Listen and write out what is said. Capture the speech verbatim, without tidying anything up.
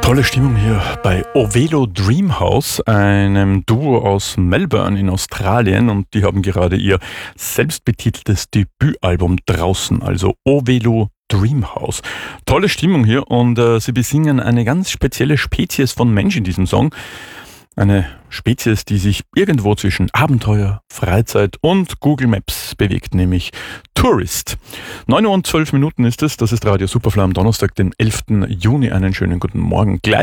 Tolle Stimmung hier bei Ovelo Dreamhouse, einem Duo aus Melbourne in Australien, und die haben gerade ihr selbstbetiteltes Debütalbum draußen, also Ovelo Dreamhouse. Tolle Stimmung hier, und äh, sie besingen eine ganz spezielle Spezies von Mensch in diesem Song. Eine Spezies, die sich irgendwo zwischen Abenteuer, Freizeit und Google Maps bewegt, nämlich Tourist. neun Uhr und zwölf Minuten ist es, das ist Radio Superfly am Donnerstag, den elften Juni. Einen schönen guten Morgen. Gleich